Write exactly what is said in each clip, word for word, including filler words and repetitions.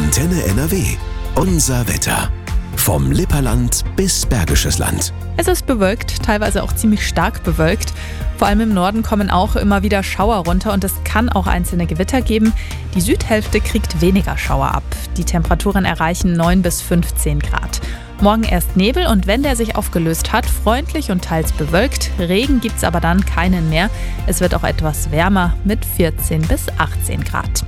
Antenne N R W. Unser Wetter. Vom Lipperland bis Bergisches Land. Es ist bewölkt, teilweise auch ziemlich stark bewölkt. Vor allem im Norden kommen auch immer wieder Schauer runter und es kann auch einzelne Gewitter geben. Die Südhälfte kriegt weniger Schauer ab. Die Temperaturen erreichen neun bis fünfzehn Grad. Morgen erst Nebel und wenn der sich aufgelöst hat, freundlich und teils bewölkt. Regen gibt's aber dann keinen mehr. Es wird auch etwas wärmer mit vierzehn bis achtzehn Grad.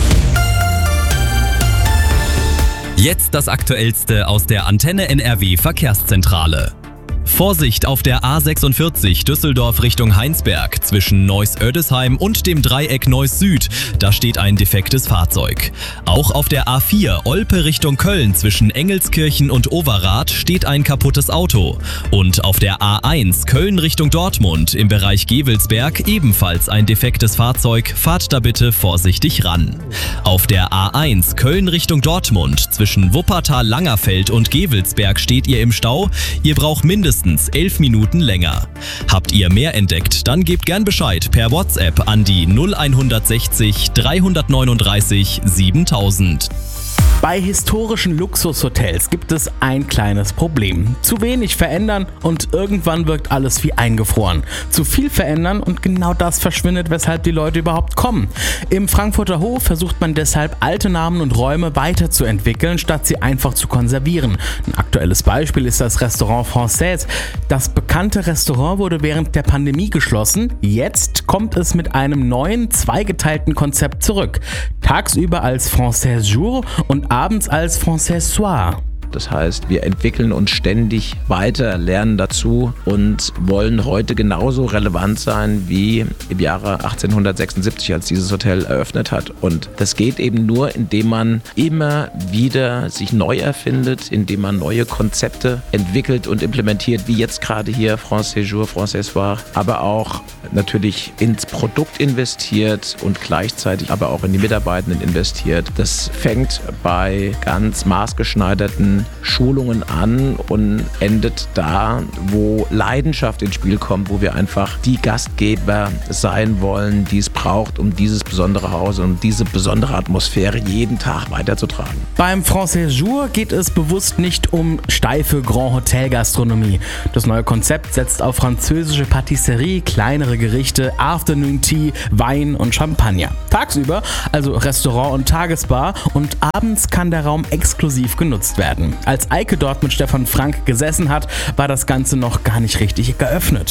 Jetzt das Aktuellste aus der Antenne N R W Verkehrszentrale. Vorsicht auf der A sechsundvierzig Düsseldorf Richtung Heinsberg zwischen Neuss-Oedesheim und dem Dreieck Neuss Süd. Da steht ein defektes Fahrzeug. Auch auf der A vier Olpe Richtung Köln zwischen Engelskirchen und Overath steht ein kaputtes Auto. Und auf der A eins Köln Richtung Dortmund im Bereich Gevelsberg ebenfalls ein defektes Fahrzeug. Fahrt da bitte vorsichtig ran. Auf der A eins Köln Richtung Dortmund zwischen Wuppertal-Langerfeld und Gevelsberg steht ihr im Stau. Ihr braucht mindestens elf Minuten länger. Habt ihr mehr entdeckt, dann gebt gern Bescheid per WhatsApp an die null sechzig dreihundertneununddreißig siebentausend. Bei historischen Luxushotels gibt es ein kleines Problem. Zu wenig verändern und irgendwann wirkt alles wie eingefroren. Zu viel verändern und genau das verschwindet, weshalb die Leute überhaupt kommen. Im Frankfurter Hof versucht man deshalb, alte Namen und Räume weiterzuentwickeln, statt sie einfach zu konservieren. Ein aktuelles Beispiel ist das Restaurant Française. Das bekannte Restaurant wurde während der Pandemie geschlossen. Jetzt kommt es mit einem neuen, zweigeteilten Konzept zurück. Tagsüber als Française Jour und abends als Française Soir. Das heißt, wir entwickeln uns ständig weiter, lernen dazu und wollen heute genauso relevant sein wie im Jahre achtzehnhundertsechsundsiebzig, als dieses Hotel eröffnet hat. Und das geht eben nur, indem man immer wieder sich neu erfindet, indem man neue Konzepte entwickelt und implementiert, wie jetzt gerade hier Française Jour, Française Soir, aber auch natürlich ins Produkt investiert und gleichzeitig aber auch in die Mitarbeitenden investiert. Das fängt bei ganz maßgeschneiderten Schulungen an und endet da, wo Leidenschaft ins Spiel kommt, wo wir einfach die Gastgeber sein wollen, die es braucht, um dieses besondere Haus und diese besondere Atmosphäre jeden Tag weiterzutragen. Beim Française Jour geht es bewusst nicht um steife Grand Hotel Gastronomie. Das neue Konzept setzt auf französische Patisserie, kleinere Gerichte, Afternoon Tea, Wein und Champagner. Tagsüber also Restaurant und Tagesbar und abends kann der Raum exklusiv genutzt werden. Als Eike dort mit Stefan Frank gesessen hat, war das Ganze noch gar nicht richtig geöffnet.